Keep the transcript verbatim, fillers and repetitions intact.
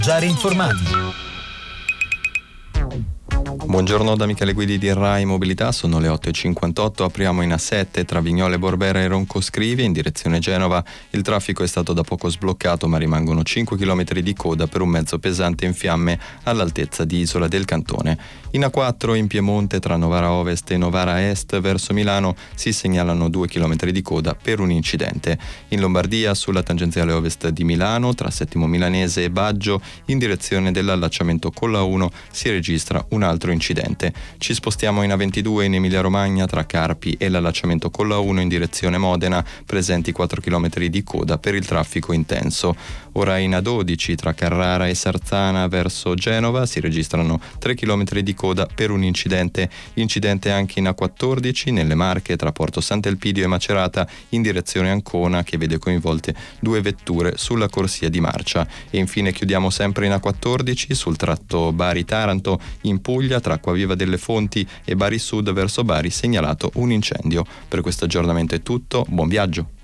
Già rinformati. Buongiorno da Michele Guidi di Rai Mobilità, sono le otto e cinquantotto, apriamo in A sette tra Vignole Borbera e Roncoscrivia in direzione Genova. Il traffico è stato da poco sbloccato, ma rimangono cinque chilometri di coda per un mezzo pesante in fiamme all'altezza di Isola del Cantone. In A quattro in Piemonte tra Novara Ovest e Novara Est verso Milano si segnalano due chilometri di coda per un incidente. In Lombardia sulla tangenziale ovest di Milano tra Settimo Milanese e Baggio in direzione dell'allacciamento con la uno si registra un altro incidente. Ci spostiamo in A ventidue in Emilia Romagna tra Carpi e l'allacciamento con la uno in direzione Modena, presenti quattro chilometri di coda per il traffico intenso. Ora in A dodici tra Carrara e Sarzana verso Genova si registrano tre chilometri di coda per un incidente. Incidente anche in A quattordici nelle Marche tra Porto Sant'Elpidio e Macerata in direzione Ancona, che vede coinvolte due vetture sulla corsia di marcia. E infine chiudiamo sempre in A quattordici sul tratto Bari-Taranto in Puglia tra Acquaviva delle Fonti e Bari Sud verso Bari segnalato un incendio. Per questo aggiornamento è tutto, buon viaggio.